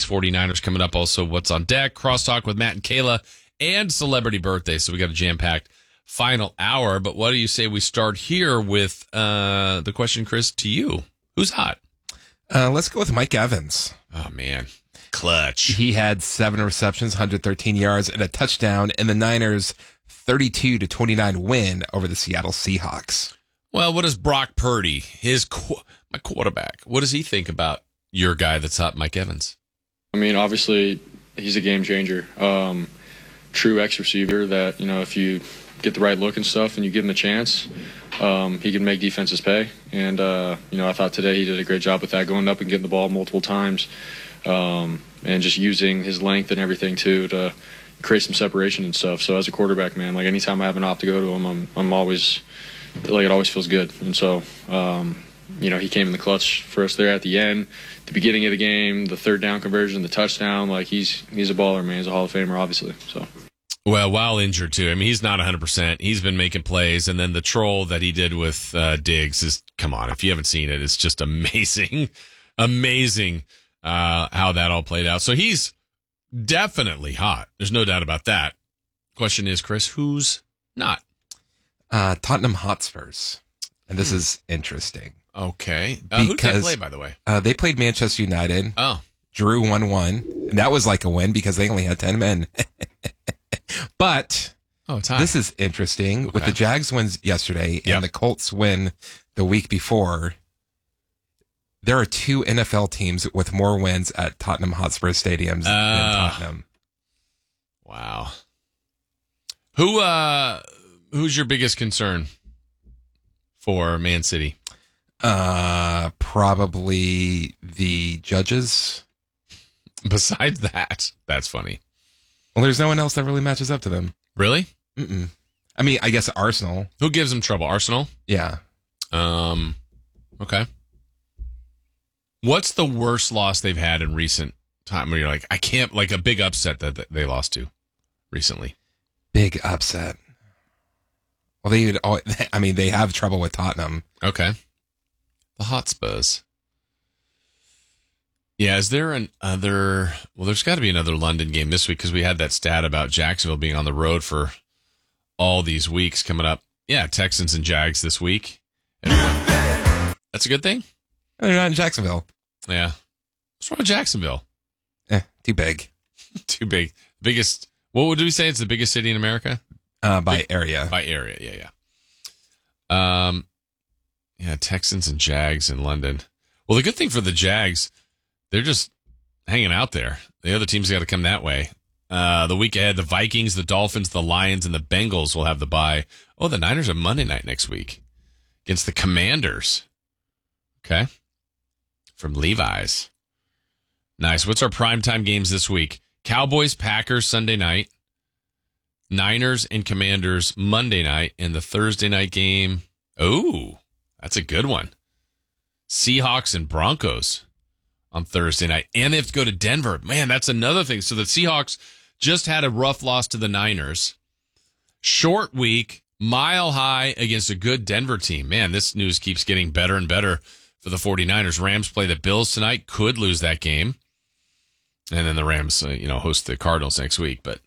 49ers coming up. Also, what's on deck, crosstalk with Matt and Kayla, and celebrity birthday. So we got a jam-packed final hour. But what do you say we start here with the question, Chris, to you? Who's hot? Let's go with Mike Evans. Oh, man. Clutch. He had 7 receptions, 113 yards, and a touchdown in the Niners' 32-29 win over the Seattle Seahawks. Well, what does Brock Purdy, my quarterback, what does he think about your guy that's hot, Mike Evans? I mean, obviously, he's a game changer. True X receiver that, if you get the right look and stuff and you give him a chance, he can make defenses pay. And, I thought today he did a great job with that, going up and getting the ball multiple times, and just using his length and everything, too, to create some separation and stuff. So as a quarterback, man, like anytime I have an op to go to him, I'm always, like, it always feels good. And so, he came in the clutch for us there at the end, the beginning of the game, the third down conversion, the touchdown. Like, he's a baller, man. He's a Hall of Famer, obviously. So. Well, while injured, too. I mean, he's not 100%. He's been making plays. And then the troll that he did with Diggs is, come on, if you haven't seen it, it's just amazing. Amazing how that all played out. So he's definitely hot. There's no doubt about that. Question is, Chris, who's not? Tottenham Hotspurs. And this is interesting. Okay. Who did they play, by the way? They played Manchester United. Oh. Drew 1-1. And that was like a win because they only had 10 men. But this is interesting. Okay. With the Jags wins yesterday and the Colts win the week before, there are 2 NFL teams with more wins at Tottenham Hotspur Stadiums than Tottenham. Wow. Who's your biggest concern for Man City? Probably the judges. Besides that, that's funny. Well, there's no one else that really matches up to them. Really? Mm-mm. I mean, I guess Arsenal. Who gives them trouble? Arsenal? Yeah. Okay. What's the worst loss they've had in recent time where you're like, I can't, like a big upset that they lost to recently? Big upset. Well, they have trouble with Tottenham. Okay. The Hotspurs. Yeah, is there there's got to be another London game this week because we had that stat about Jacksonville being on the road for all these weeks coming up. Yeah, Texans and Jags this week. That's a good thing? They're not in Jacksonville. Yeah. What's wrong with Jacksonville? Too big. Too big. Biggest, what would we say? It's the biggest city in America? By area. By area, yeah. Yeah, Texans and Jags in London. Well, the good thing for the Jags, they're just hanging out there. The other teams got to come that way. The week ahead, the Vikings, the Dolphins, the Lions, and the Bengals will have the bye. Oh, the Niners are Monday night next week against the Commanders. Okay. From Levi's. Nice. What's our primetime games this week? Cowboys, Packers, Sunday night. Niners and Commanders, Monday night. And the Thursday night game. Oh, that's a good one. Seahawks and Broncos on Thursday night. And they have to go to Denver. Man, that's another thing. So the Seahawks just had a rough loss to the Niners. Short week, Mile High against a good Denver team. Man, this news keeps getting better and better for the 49ers. Rams play the Bills tonight. Could lose that game. And then the Rams, host the Cardinals next week. But,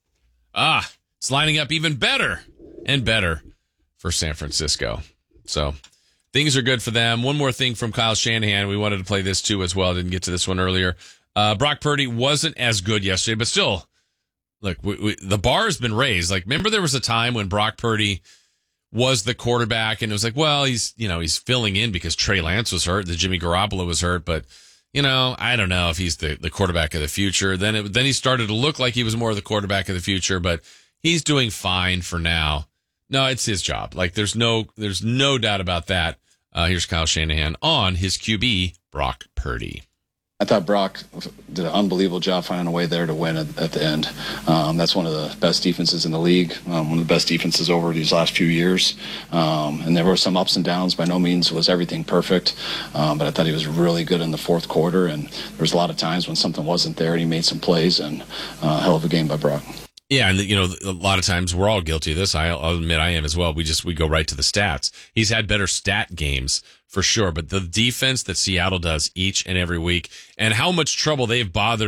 it's lining up even better and better for San Francisco. So things are good for them. One more thing from Kyle Shanahan. We wanted to play this too as well. Didn't get to this one earlier. Brock Purdy wasn't as good yesterday, but still, look, the bar has been raised. Like, remember there was a time when Brock Purdy was the quarterback and it was like, well, he's filling in because Trey Lance was hurt. The Jimmy Garoppolo was hurt, but I don't know if he's the quarterback of the future. Then he started to look like he was more of the quarterback of the future, but he's doing fine for now. No, it's his job. Like, there's no doubt about that. Here's Kyle Shanahan on his QB, Brock Purdy. I thought Brock did an unbelievable job finding a way there to win at the end. That's one of the best defenses in the league, one of the best defenses over these last few years. And there were some ups and downs. By no means was everything perfect, but I thought he was really good in the fourth quarter. And there was a lot of times when something wasn't there and he made some plays, and hell of a game by Brock. Yeah, and a lot of times we're all guilty of this. I'll admit I am as well. We go right to the stats. He's had better stat games for sure, but the defense that Seattle does each and every week, and how much trouble they've bothered